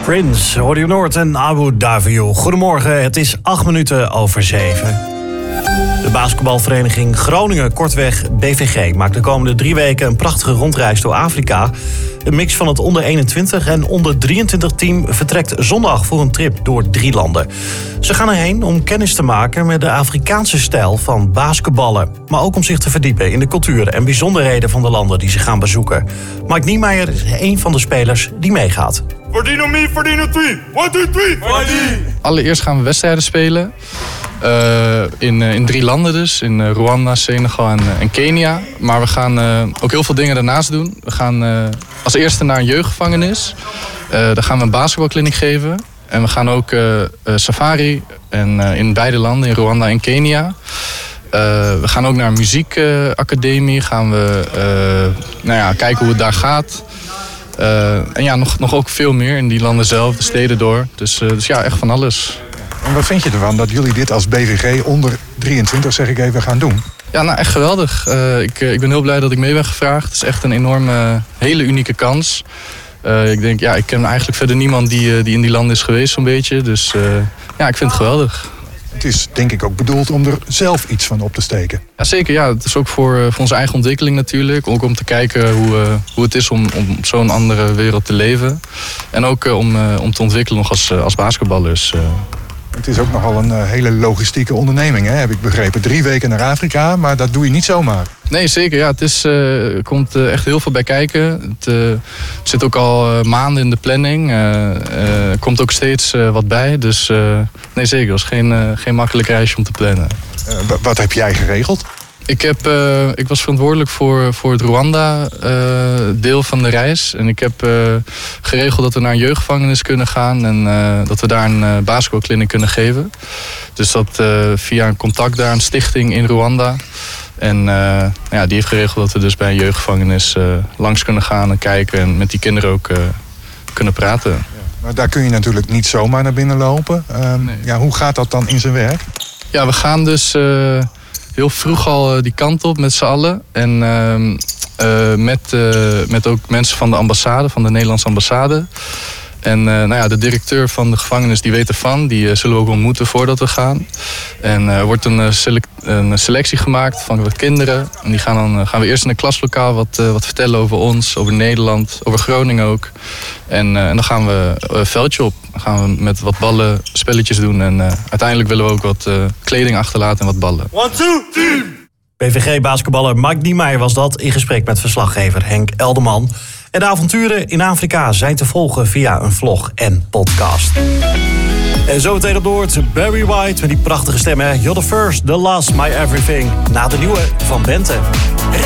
Prince, Radio Noord en Abu Dhabi. Goedemorgen, het is 8 minuten over 7. De basketbalvereniging Groningen, kortweg BVG, maakt de komende 3 weken een prachtige rondreis door Afrika. Een mix van het onder 21 en onder 23 team vertrekt zondag voor een trip door 3 landen. Ze gaan erheen om kennis te maken met de Afrikaanse stijl van basketballen. Maar ook om zich te verdiepen in de cultuur en bijzonderheden van de landen die ze gaan bezoeken. Mike Niemeyer is een van de spelers die meegaat. Verdien op me, verdien op 2. 1, 2, 3. Allereerst gaan we wedstrijden spelen. In 3 landen dus. In Rwanda, Senegal en Kenia. Maar we gaan ook heel veel dingen daarnaast doen. We gaan als eerste naar een jeugdgevangenis. Daar gaan we een basketbalkliniek geven. En we gaan ook safari. En in beide landen, in Rwanda en Kenia. We gaan ook naar een muziekacademie. Gaan we kijken hoe het daar gaat. En ja, nog ook veel meer in die landen zelf, de steden door. Dus ja, echt van alles. En wat vind je ervan dat jullie dit als BVG onder 23, zeg ik even, gaan doen? Ja, nou echt geweldig. Ik ben heel blij dat ik mee ben gevraagd. Het is echt een enorme, hele unieke kans. Ik denk, ja, ik ken eigenlijk verder niemand die in die landen is geweest zo'n beetje. Dus ja, ik vind het geweldig. Het is denk ik ook bedoeld om er zelf iets van op te steken. Ja, zeker. Ja. Het is ook voor onze eigen ontwikkeling natuurlijk. Ook om te kijken hoe het is om op zo'n andere wereld te leven. En ook om te ontwikkelen nog als basketballers. Het is ook nogal een hele logistieke onderneming, hè, heb ik begrepen. 3 weken naar Afrika, maar dat doe je niet zomaar. Nee, zeker. Ja, er komt echt heel veel bij kijken. Het zit ook al maanden in de planning. Er komt ook steeds wat bij. Dus nee, zeker. Het is geen makkelijk reisje om te plannen. Wat heb jij geregeld? Ik was verantwoordelijk voor het Rwanda-deel van de reis. En ik heb geregeld dat we naar een jeugdgevangenis kunnen gaan. En dat we daar een basketbalkliniek kunnen geven. Dus dat via een contact daar, een stichting in Rwanda. En die heeft geregeld dat we dus bij een jeugdgevangenis langs kunnen gaan en kijken. En met die kinderen ook kunnen praten. Ja, maar daar kun je natuurlijk niet zomaar naar binnen lopen. Nee. Ja, hoe gaat dat dan in zijn werk? Ja, we gaan dus heel vroeg al die kant op met z'n allen. En met ook mensen van de ambassade, van de Nederlandse ambassade. En de directeur van de gevangenis die weet ervan. Die zullen we ook ontmoeten voordat we gaan. En er wordt een selectie gemaakt van wat kinderen. En die gaan we eerst in een klaslokaal wat vertellen over ons, over Nederland, over Groningen ook. En dan gaan we een veldje op. Dan gaan we met wat ballen spelletjes doen. En uiteindelijk willen we ook wat kleding achterlaten en wat ballen. 1, 2, 3. BVG-basketballer Mike Niemeyer was dat in gesprek met verslaggever Henk Elderman. En de avonturen in Afrika zijn te volgen via een vlog en podcast. En zo meteen op de hoort Barry White met die prachtige stem. You're the first, the last, my everything. Na de nieuwe van Bente.